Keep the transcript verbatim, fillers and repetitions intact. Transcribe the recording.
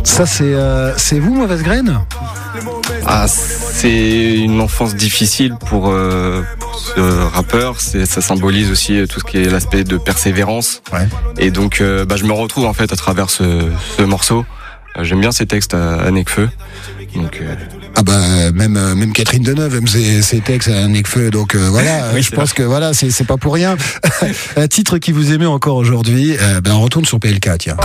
Ça, c'est, euh, c'est vous, Mauvaise Graine ? Ah, c'est une enfance difficile pour, euh, pour ce rappeur. C'est, ça symbolise aussi tout ce qui est l'aspect de persévérance. Ouais. Et donc, euh, bah, je me retrouve en fait à travers ce, ce morceau. Euh, j'aime bien ces textes à, à Nekfeu. Donc, euh... Ah bah même même Catherine Deneuve aime ses, ses textes à Nekfeu, donc euh, voilà. Oui, je pense vrai. que voilà, c'est c'est pas pour rien. Un titre qui vous aimait encore aujourd'hui. Euh, ben on retourne sur P L K, tiens.